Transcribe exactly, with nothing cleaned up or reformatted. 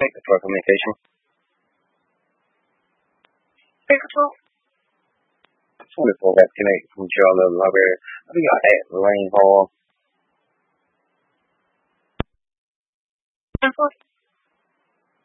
Thank you for communication. Physical. twenty-four vaccinate from Charlotte Library. I think I at Lane Hall. Simple.